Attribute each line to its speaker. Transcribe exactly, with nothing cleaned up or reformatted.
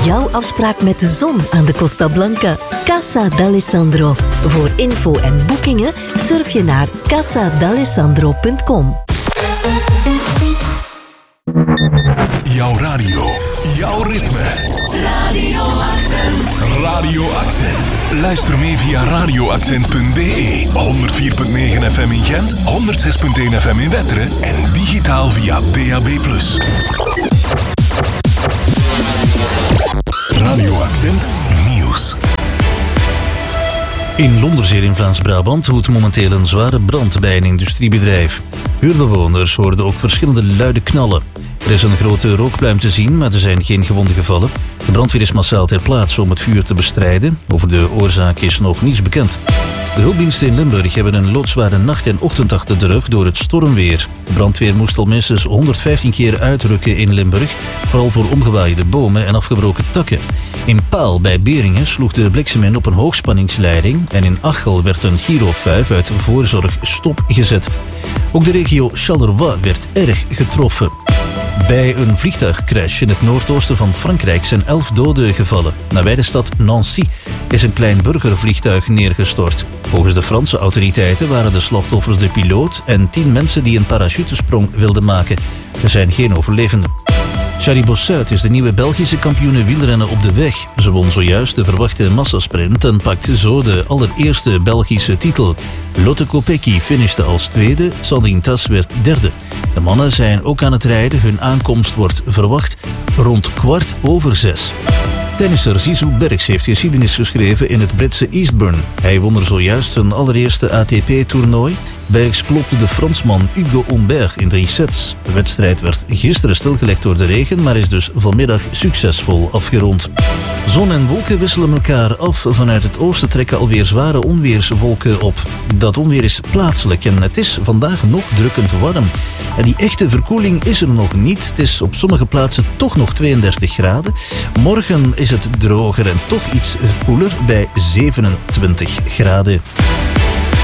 Speaker 1: jouw afspraak met de zon aan de Costa Blanca. Casa d'Alessandro. Voor info en boekingen surf je naar casa d'alessandro punt com.
Speaker 2: Jouw radio, jouw ritme.
Speaker 3: Radio Accent.
Speaker 2: Radio Accent. Luister mee via radio accent punt b e, honderd vier komma negen F M in Gent, honderd zes komma één F M in Wetteren en digitaal via D A B plus. Radio Accent Nieuws.
Speaker 4: In Londerzeer in Vlaams-Brabant woedt momenteel een zware brand bij een industriebedrijf. Buurtbewoners hoorden ook verschillende luide knallen. Er is een grote rookpluim te zien, maar er zijn geen gewonden gevallen. De brandweer is massaal ter plaatse om het vuur te bestrijden. Over de oorzaak is nog niets bekend. De hulpdiensten in Limburg hebben een loodzware nacht- en ochtend achter de rug door het stormweer. De brandweer moest al minstens honderdvijftien keer uitrukken in Limburg, vooral voor omgewaaide bomen en afgebroken takken. In Paal bij Beringen sloeg de bliksem in op een hoogspanningsleiding en in Achel werd een gyrofuif uit voorzorg stopgezet. Ook de regio Charleroi werd erg getroffen. Bij een vliegtuigcrash in het noordoosten van Frankrijk zijn elf doden gevallen. Nabij de stad Nancy is een klein burgervliegtuig neergestort. Volgens de Franse autoriteiten waren de slachtoffers de piloot en tien mensen die een parachutesprong wilden maken. Er zijn geen overlevenden. Shari Bossuit is de nieuwe Belgische kampioene wielrennen op de weg. Ze won zojuist de verwachte massasprint en pakte zo de allereerste Belgische titel. Lotte Kopecky finishte als tweede, Sandrine Tas werd derde. De mannen zijn ook aan het rijden, hun aankomst wordt verwacht rond kwart over zes. Tennisser Zizou Bergs heeft geschiedenis geschreven in het Britse Eastbourne. Hij won er zojuist zijn allereerste A T P-toernooi. Bergs klopte de Fransman Hugo Humbert in drie sets. De wedstrijd werd gisteren stilgelegd door de regen, maar is dus vanmiddag succesvol afgerond. Zon en wolken wisselen elkaar af. Vanuit het oosten trekken alweer zware onweerswolken op. Dat onweer is plaatselijk en het is vandaag nog drukkend warm. En die echte verkoeling is er nog niet. Het is op sommige plaatsen toch nog tweeëndertig graden. Morgen is het droger en toch iets koeler bij zevenentwintig graden.